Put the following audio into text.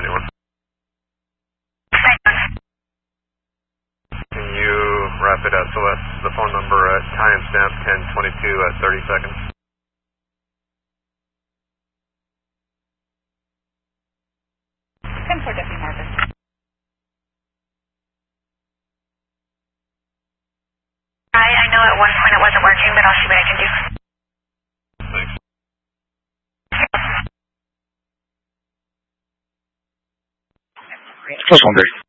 1021. Can you rapid SOS the phone number at timestamp 1022 at 30 seconds? For Deputy Marvin. I know at one point it wasn't working, but I'll see what I can do. Thanks. Plus 1 great.